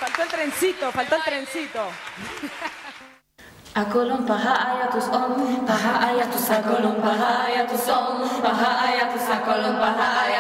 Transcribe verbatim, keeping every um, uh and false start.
Faltó el trencito, faltó el trencito. Akolon paha ayatus om, paha ayatus akolon paha ayatus om, paha ayatus akolon paha ayatus